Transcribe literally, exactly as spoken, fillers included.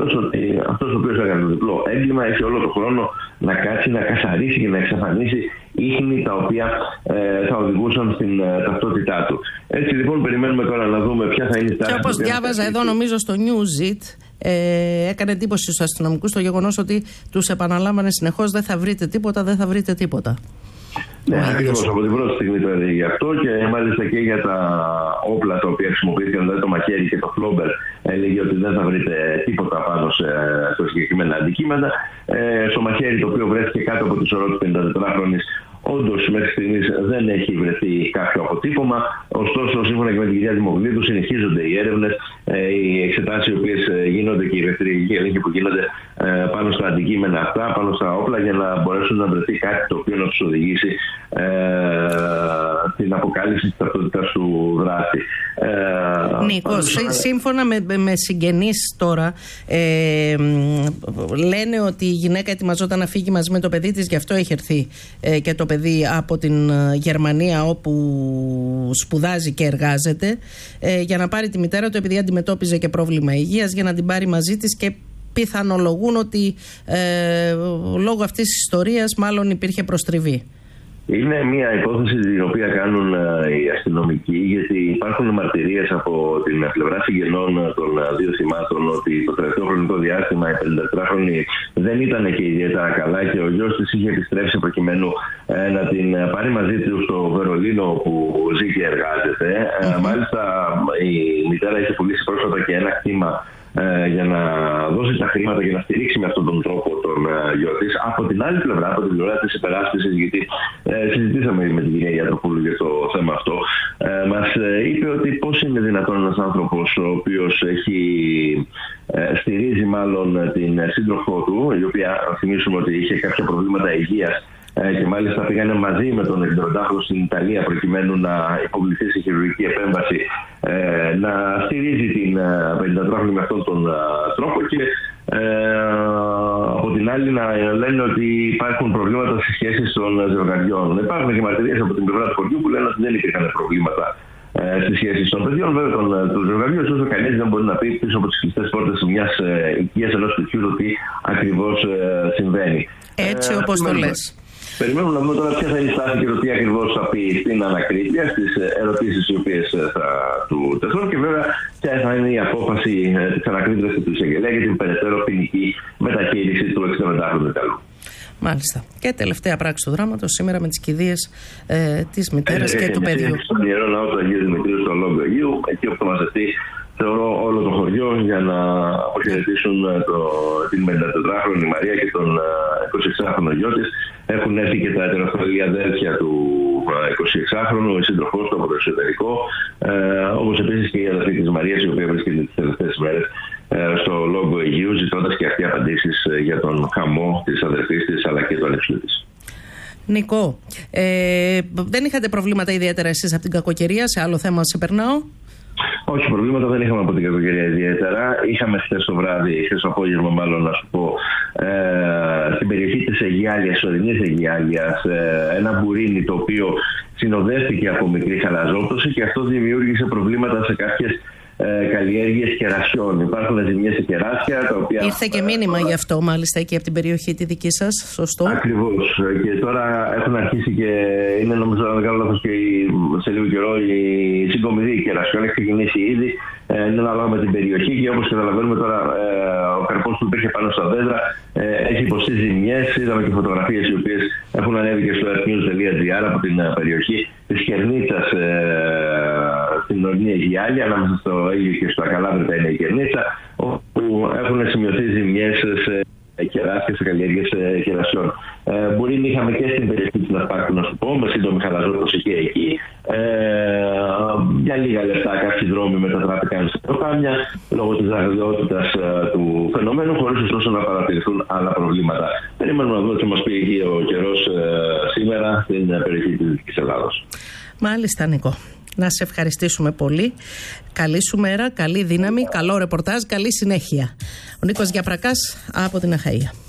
λέγοντας ότι αυτός ο οποίος έκανε το διπλό έγκλημα έχει όλο τον χρόνο να κάτσει, να καθαρίσει και να εξαφανίσει ίχνη τα οποία ε, θα οδηγούσαν στην ε, ταυτότητά του. Έτσι λοιπόν περιμένουμε τώρα να δούμε ποια θα είναι η στάση. Και όπως διάβαζα εδώ νομίζω στο Newsit, ε, έκανε εντύπωση στους αστυνομικούς το γεγονός ότι τους επαναλάμβανε συνεχώς δεν θα βρείτε τίποτα, δεν θα βρείτε τίποτα. Ναι, ακριβώς από την πρώτη στιγμή το έλεγε γι' αυτό και μάλιστα και για τα όπλα τα οποία χρησιμοποιήθηκαν, δηλαδή το μαχαίρι και το φλόμπερ, έλεγε ότι δεν θα βρείτε τίποτα πάνω σε, σε συγκεκριμένα αντικείμενα. Ε, στο μαχαίρι το οποίο βρέθηκε κάτω από τη σωρό του πενηντατετράχρονης, όντως μέχρι στιγμής δεν έχει βρεθεί κάποιο αποτύπωμα. Ωστόσο, σύμφωνα και με την κυρία Δημογλίδου, συνεχίζονται οι έρευνες, οι εξετάσεις οι οποίες γίνονται και οι δευτερηγικοί έλεγχοι που γίνονται πάνω στα αντικείμενα αυτά, πάνω στα όπλα, για να μπορέσουν να βρεθεί κάτι το οποίο να τους οδηγήσει ε, την αποκάλυψη της ταυτότητας του δράστη. Ε, Νίκο, σύμφωνα με, με συγγενείς τώρα, ε, λένε ότι η γυναίκα ετοιμαζόταν να φύγει μαζί με το παιδί της, γι' αυτό έχει έρθει ε, και το παιδί από την Γερμανία όπου σπουδάζει και εργάζεται, ε, για να πάρει τη μητέρα του, επειδή αντιμετώπιζε και πρόβλημα υγείας, για να την πάρει μαζί της, και πιθανολογούν ότι ε, λόγω αυτής της ιστορίας μάλλον υπήρχε προστριβή. Είναι μια υπόθεση την οποία κάνουν οι αστυνομικοί, γιατί υπάρχουν μαρτυρίες από την πλευρά συγγενών των δύο θυμάτων ότι το τελευταίο χρονικό διάστημα η πενηντατετράχρονη δεν ήταν και ιδιαίτερα καλά και ο γιος της είχε επιστρέψει προκειμένου ε, να την πάρει μαζί του στο Βερολίνο που ζει και εργάζεται. Mm-hmm. Ε, μάλιστα η μητέρα είχε πουλήσει πρόσφατα και ένα κτήμα Ε, για να δώσει τα χρήματα και να στηρίξει με αυτόν τον τρόπο τον ε, γιο της. Από την άλλη πλευρά, από την πλευρά της υπεράσπισης, γιατί ε, συζητήσαμε με την κυρία Γιατροπούλου για το θέμα αυτό, ε, μας ε, είπε ότι πώς είναι δυνατόν ένας άνθρωπος ο οποίος έχει ε, στηρίζει μάλλον την σύντροφό του, η οποία θυμίσουμε ότι είχε κάποια προβλήματα υγείας, και μάλιστα πήγανε μαζί με τον εξήντα στην Ιταλία προκειμένου να υποβληθεί σε χειρουργική επέμβαση, ε, να στηρίζει την πενηντατετράχρονη με αυτόν τον α, τρόπο και ε, από την άλλη να λένε ότι υπάρχουν προβλήματα στις σχέσεις των ζευγαριών. Υπάρχουν και μαρτυρίες από την πλευρά του χωριού που λένε ότι δεν υπήρχαν προβλήματα ε, στις σχέσεις των παιδιών. Βέβαια, του ζευγαριού, ωστόσο κανείς δεν μπορεί να πει πίσω από τις κλειστές πόρτες μιας ε, οικίας ενός σπιτιού το τι ακριβώς ε, συμβαίνει. Έτσι ε, όπως το λες. Περιμένουμε να δούμε τώρα ποια θα είναι η στάση και το τι ακριβώς θα πει στην ανακρίτρια, στις ερωτήσεις οι οποίες θα του τεθούν, και βέβαια ποια θα είναι η απόφαση της ανακρίτριας και του εισαγγελέα για την περαιτέρω ποινική μεταχείριση του εξήντα Ιταλού. Μάλιστα. Και τελευταία πράξη του δράματος σήμερα με τις κηδείες ε, της μητέρας ε, και ε, του ε, παιδιού. Στον Ιερό Ναό του Αγίου Δημητρίου στο Λόγο Αγίου, εκεί όπου θα μαζευτεί, θεωρώ, όλο το χωριό για να αποχαιρετήσουν το, την πενηντατετράχρονη Μαρία και τον εικοσιεξάχρονο γιο της. Έχουν έρθει και τα ετεροφιλή αδέρφια του εικοσιεξάχρονου, η σύντροφός του από το εσωτερικό, ε, όπως επίσης και η αδερφή της Μαρίας, η οποία βρίσκεται τις τελευταίες μέρες ε, στο Λόγο Αιγείου, ζητώντας και αυτή απαντήσεις για τον χαμό της αδερφής της αλλά και του ανεψιού της. Νικό, ε, δεν είχατε προβλήματα ιδιαίτερα εσείς από την κακοκαιρία? Σε άλλο θέμα σε περνάω. Όχι, προβλήματα δεν είχαμε από την κακοκαιρία ιδιαίτερα. Είχαμε χθες το βράδυ, χθες το απόγευμα μάλλον να σου πω, ε, στην περιοχή της Αιγιάλιας, της ορεινής Αιγιάλιας, ε, ένα μπουρίνι το οποίο συνοδεύτηκε από μικρή χαλαζόπτωση και αυτό δημιούργησε προβλήματα σε κάποιες ε, καλλιέργειες κερασιών. Υπάρχουν ζημιές σε κεράσια τα οποία... Ήρθε και μήνυμα γι' αυτό μάλιστα εκεί από την περιοχή τη δική σας, σωστό? Ακριβώς. Και τώρα έχουν αρχίσει και είναι, νομίζω να δεν κάνω λάθος, και σε λίγο καιρό η συγκομιδή κερασιών έχει ξεκινήσει ήδη. Ε, είναι ανάλογα με την περιοχή και όπως καταλαβαίνουμε τώρα ε, ο καρπός που υπήρχε πάνω στα δέντρα ε, έχει υποστεί ζημιές. Είδαμε και φωτογραφίες οι οποίες έχουν ανέβει και στο earthnews τελεία gr από την uh, περιοχή της Κερνίτσας ε, στην ορεινή Αιγιάλια, ανάμεσα στο Αίγιο και στο Ακαλάβρητα είναι η Κερνίτσα, όπου έχουν σημειωθεί ζημιές σε κεράσια, σε καλλιέργειες κερασιών. Ε, μπορεί να είχαμε και στην περιοχή του Ναυπάκτου, να σου πω, με σύντομη χαλαζόπτωση και εκεί. Ε, για λίγα λεπτά κάποιοι δρόμοι μετατράπηκαν σε προκάμια λόγω της αγριότητας του φαινομένου, χωρίς ωστόσο να παρατηρηθούν άλλα προβλήματα. Περιμένουμε να δούμε τι μας πει ο καιρός σήμερα στην περιοχή της Δυτικής Ελλάδος. Μάλιστα, Νικό. Να σε ευχαριστήσουμε πολύ. Καλή σου μέρα, καλή δύναμη, καλό ρεπορτάζ, καλή συνέχεια. Ο Νίκος Γιαπρακάς από την Αχαΐα.